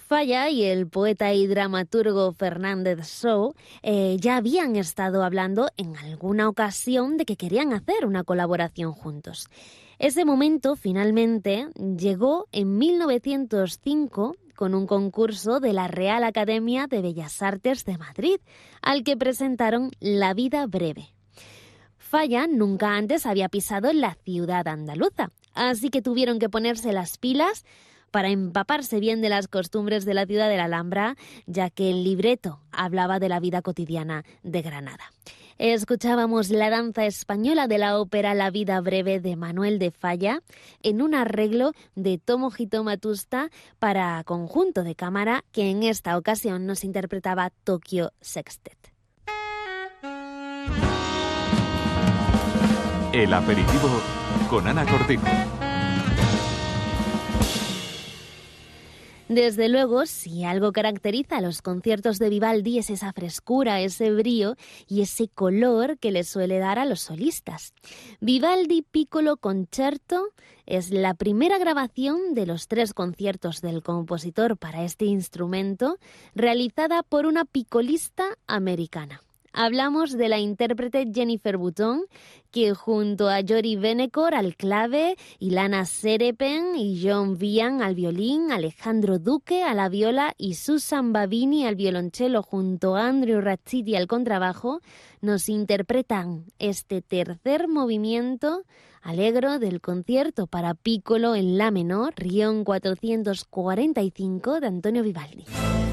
Falla y el poeta y dramaturgo Fernández Só ya habían estado hablando en alguna ocasión de que querían hacer una colaboración juntos. Ese momento finalmente llegó en 1905 con un concurso de la Real Academia de Bellas Artes de Madrid, al que presentaron La vida breve. Falla nunca antes había pisado en la ciudad andaluza, así que tuvieron que ponerse las pilas para empaparse bien de las costumbres de la ciudad de la Alhambra, ya que el libreto hablaba de la vida cotidiana de Granada. Escuchábamos la danza española de la ópera La vida breve de Manuel de Falla en un arreglo de Tomohito Matsuda para conjunto de cámara que en esta ocasión nos interpretaba Tokyo Sextet. El aperitivo con Ana Cortijo. Desde luego, si algo caracteriza a los conciertos de Vivaldi es esa frescura, ese brío y ese color que le suele dar a los solistas. Vivaldi Piccolo Concerto es la primera grabación de los 3 conciertos del compositor para este instrumento, realizada por una picolista americana. Hablamos de la intérprete Jennifer Button, que junto a Jory Benecor al clave, Ilana Serepen y John Vian al violín, Alejandro Duque a la viola y Susan Babini al violonchelo junto a Andrew Razziti al contrabajo, nos interpretan este tercer movimiento allegro del concierto para piccolo en la menor, Rion 445 de Antonio Vivaldi.